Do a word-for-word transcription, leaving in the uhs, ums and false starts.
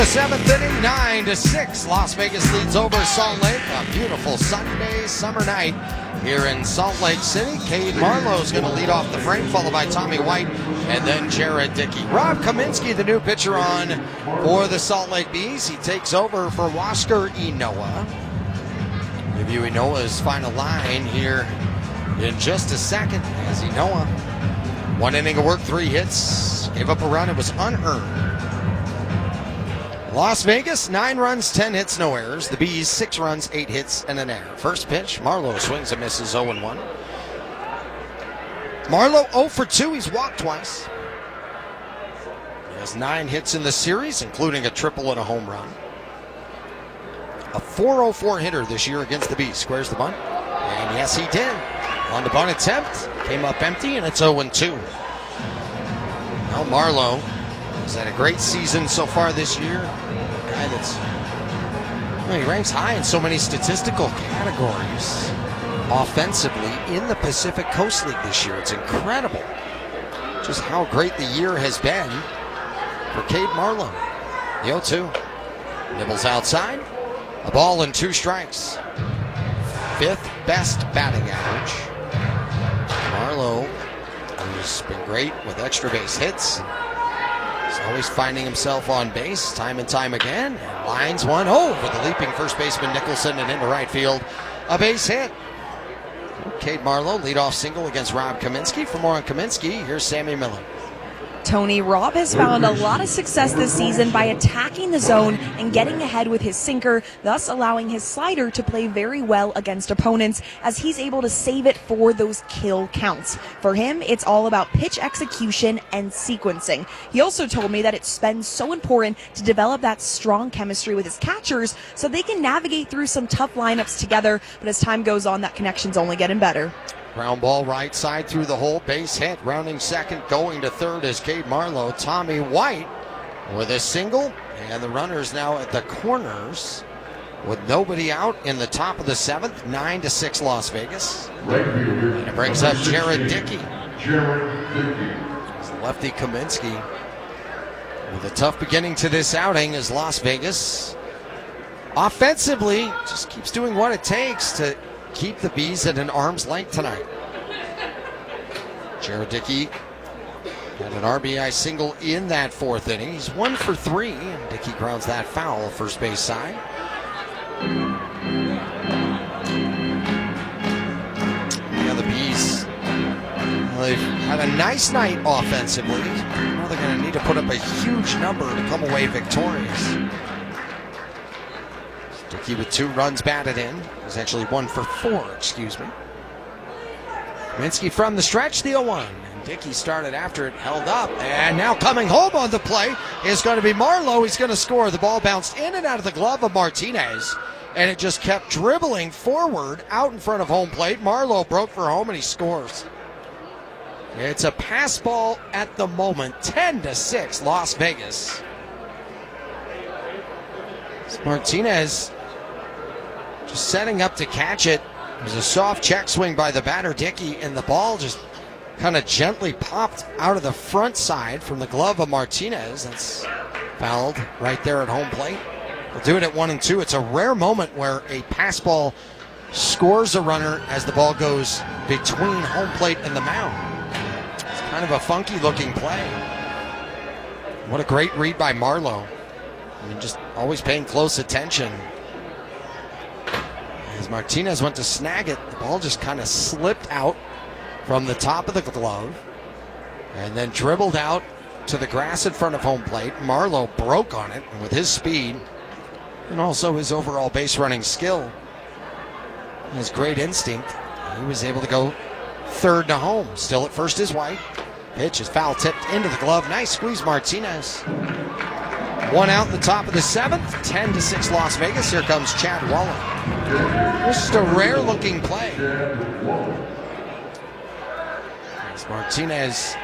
The seventh inning, nine to six. Las Vegas leads over Salt Lake. A beautiful Sunday summer night here in Salt Lake City. Cade Marlowe is going to lead off the frame, followed by Tommy White and then Jared Dickey. Rob Kaminsky, the new pitcher on for the Salt Lake Bees. He takes over for Huascar Ynoa. Review Ynoa's final line here in just a second as Ynoa, one inning of work, three hits, gave up a run. It was unearned. Las Vegas, nine runs, ten hits, no errors. The Bees, six runs, eight hits, and an error. First pitch, Marlowe swings and misses, oh and one. Marlowe oh for two, he's walked twice. He has nine hits in the series, including a triple and a home run. A four oh four hitter this year against the Bees. Squares the bunt, and yes, he did. On the bunt attempt, came up empty, and it's oh and two. Now Marlowe has had a great season so far this year. A guy that's, well, he ranks high in so many statistical categories offensively in the Pacific Coast League this year. It's incredible just how great the year has been for Cade Marlowe. The oh two. Nibbles outside. A ball and two strikes. Fifth best batting average. Marlowe, who's been great with extra base hits. He's always finding himself on base time and time again. And lines one over the leaping first baseman Nicholson and into right field. A base hit. Cade Marlowe, leadoff single against Rob Kaminsky. For more on Kaminsky, here's Sammy Miller. Tony, Rob has found a lot of success this season by attacking the zone and getting ahead with his sinker, thus allowing his slider to play very well against opponents as he's able to save it for those kill counts. For him, it's all about pitch execution and sequencing. He also told me that it's been so important to develop that strong chemistry with his catchers so they can navigate through some tough lineups together, but as time goes on, that connection's only getting better. Ground ball right side through the hole, base hit, rounding second, going to third is Cade Marlowe. Tommy White with a single, and the runner's now at the corners with nobody out in the top of the seventh. Nine to six Las Vegas. And it brings up Jared Dickey. Lefty Kaminsky with a tough beginning to this outing as Las Vegas offensively just keeps doing what it takes to keep the Bees at an arm's length tonight. Jared Dickey had an R B I single in that fourth inning. He's one for three, and Dickey grounds that foul first base side. Yeah, the Bees, well, they've had a nice night offensively. Now they're going to need to put up a huge number to come away victorious. Dickey with two runs batted in. He's actually one for four, excuse me. Kaminsky from the stretch, the oh one. And Dickey started after it, held up. And now coming home on the play is going to be Marlowe. He's going to score. The ball bounced in and out of the glove of Martinez. And it just kept dribbling forward out in front of home plate. Marlowe broke for home and he scores. It's a pass ball at the moment. ten to six, Las Vegas. Martinez just setting up to catch it. It was a soft check swing by the batter, Dickey, and the ball just kind of gently popped out of the front side from the glove of Martinez. That's fouled right there at home plate. We'll do it at one and two. It's a rare moment where a pass ball scores a runner as the ball goes between home plate and the mound. It's kind of a funky looking play. What a great read by Marlowe. I mean, just always paying close attention. As Martinez went to snag it, the ball just kind of slipped out from the top of the glove and then dribbled out to the grass in front of home plate. Marlowe broke on it, and with his speed and also his overall base running skill, his great instinct, he was able to go third to home. Still at first is White. Pitch is foul tipped into the glove. Nice squeeze, Martinez. One out in the top of the seventh, ten to six Las Vegas. Here comes Chad Wallin. Just a rare looking play. As Martinez